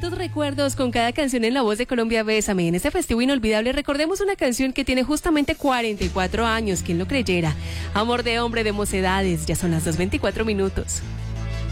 tantos recuerdos con cada canción en La Voz de Colombia, Bésame. En este festivo inolvidable recordemos una canción que tiene justamente 44 años, quien lo creyera. Amor de hombre de mocedades, ya son las 2:24 minutos.